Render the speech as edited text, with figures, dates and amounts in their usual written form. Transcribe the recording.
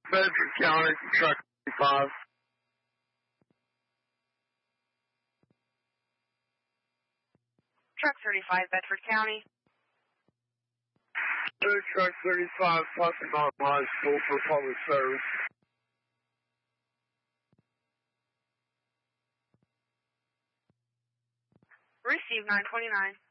Bedford County, truck 35. Truck 35, Bedford County. Truck 35, Flushing Mountain High School for public service. Receive 929.